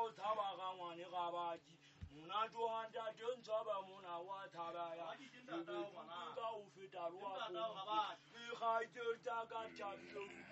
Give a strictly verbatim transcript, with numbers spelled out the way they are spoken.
o thaba ga ngwane ga badi mona jo handa teng tsaba mona wa thaba ya ka o feta lo wa go e ga ke tsa ka thabile